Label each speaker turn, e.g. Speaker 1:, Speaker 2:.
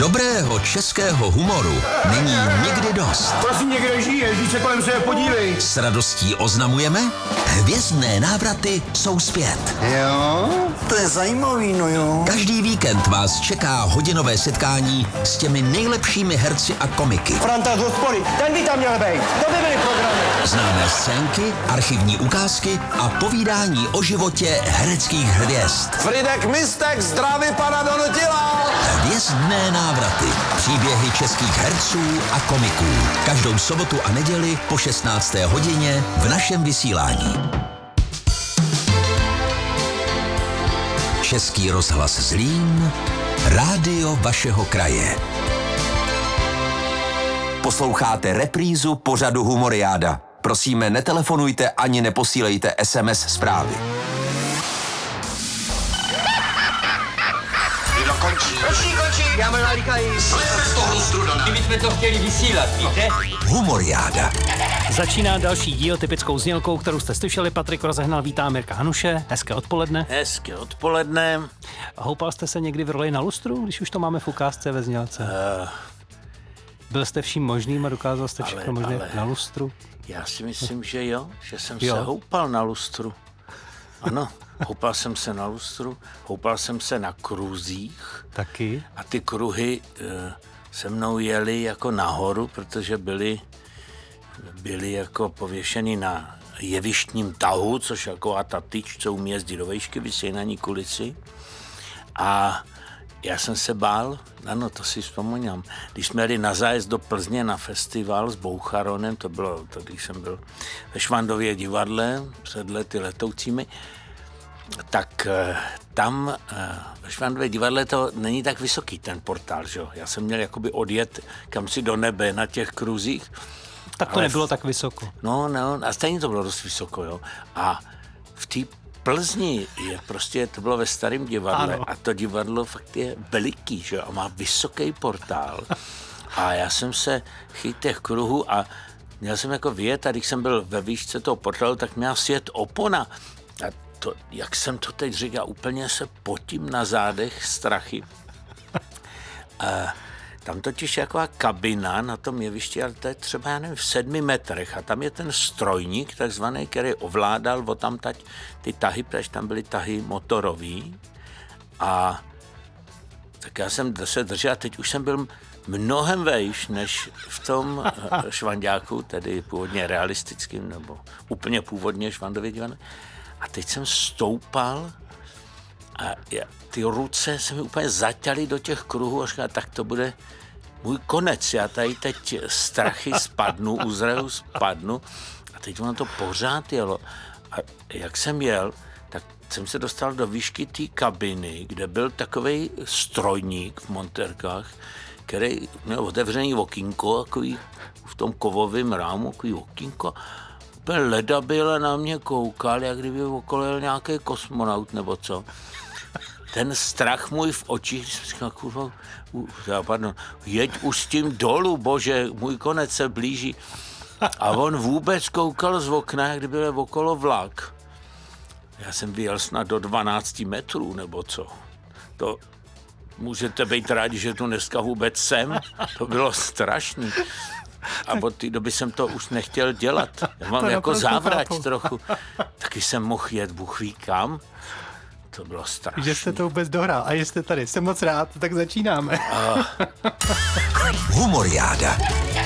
Speaker 1: Dobrého českého humoru není nikdy dost.
Speaker 2: Prosím, někde žije, se kolem sebe podívej.
Speaker 1: S radostí oznamujeme, hvězdné návraty jsou zpět.
Speaker 2: Jo, to je zajímavý, no jo.
Speaker 1: Každý víkend vás čeká hodinové setkání s těmi nejlepšími herci a komiky.
Speaker 2: Franta z hospody, ten by tam měl být. To by byly programy.
Speaker 1: Známé scénky, archivní ukázky a povídání o životě hereckých hvězd.
Speaker 3: Fridek Mistek zdraví pana Donutila.
Speaker 1: Hvězdné návraty. Příběhy českých herců a komiků. Každou sobotu a neděli po 16. hodině v našem vysílání. Český rozhlas Zlín, rádio vašeho kraje. Posloucháte reprízu pořadu Humoriáda. Prosíme, netelefonujte ani neposílejte SMS zprávy.
Speaker 3: Končí.
Speaker 2: Já mám nalíkají.
Speaker 4: My jsme to chtěli vysílat, víte?
Speaker 1: Humoriáda.
Speaker 5: Začíná další díl typickou znělkou, kterou jste slyšeli. Patrik rozehnal, vítá Mirka Hanuše. Hezké odpoledne.
Speaker 4: Hezké odpoledne.
Speaker 5: Houpal jste se někdy v roli na lustru, když už to máme v ukázce ve znělce? Byl jste vším možným a dokázal jste všechno možné na lustru?
Speaker 4: Já si myslím, že jo, že jsem se houpal na lustru. Ano, houpal jsem se na lustru, houpal jsem se na kruzích.
Speaker 5: Taky?
Speaker 4: A ty kruhy se mnou jeli jako nahoru, protože byly jako pověšeny na jevištním tahu, což jako ta tyč, co umí jezdit do vejšky, visí na ní kulici. A já jsem se bál, ano, to si vzpomínám, když jsme jeli na zájezd do Plzně na festival s Boucharonem, to bylo, když jsem byl ve Švandově divadle před lety letoucími, tak tam ve Švandově divadle to není tak vysoký ten portál, že jo? Já jsem měl jakoby odjet kam si do nebe na těch kruzích.
Speaker 5: Tak to nebylo tak vysoko.
Speaker 4: No, a stejně to bylo dost vysoko, jo. A v té Plzni je prostě, to bylo ve Starém divadle, ano. A to divadlo fakt je veliký, že jo, a má vysoký portál. A já jsem se chytil těch kruhů a měl jsem jako vyjet, a když jsem byl ve výšce toho portálu, tak měl sjet opona. A to, jak jsem to teď říkal, úplně se potím na zádech strachy. Tam totiž je taková kabina na tom jevišti, ale to je třeba, já nevím, v 7 metrech. A tam je ten strojník, takzvaný, který ovládal odtamtať ty tahy, protože tam byly tahy motorový. A tak já jsem se držel, a teď už jsem byl mnohem vejš, než v tom švanďáku, tedy původně realistickým, nebo úplně původně Švandově divadle. A teď jsem stoupal a ty ruce se mi úplně zaťaly do těch kruhů a říkám, tak to bude můj konec. Já tady teď strachy spadnu, uzraju spadnu a teď ono to pořád jelo. A jak jsem jel, tak jsem se dostal do výšky té kabiny, kde byl takovej strojník v montérkách, který měl otevřený okýnko, takový v tom kovovém rámu, takový okýnko. Úplně ledabyle na mě koukal, jak kdyby okolo jel nějaký kosmonaut nebo co. Ten strach můj v očích, říkal, kurva, jeď už s tím dolů, bože, můj konec se blíží. A on vůbec koukal z okna, jak kdyby byl okolo vlak. Já jsem vyjel snad do 12 metrů, nebo co. To můžete být rádi, že tu dneska vůbec jsem. To bylo strašný. A od té doby jsem to už nechtěl dělat. Já mám jako závrať trochu. Taky jsem mohl jet, Bůh ví kam. To bylo strašný.
Speaker 5: Že jste to vůbec dohrál a jste tady. Jsem moc rád, tak začínáme.
Speaker 1: Humoriáda.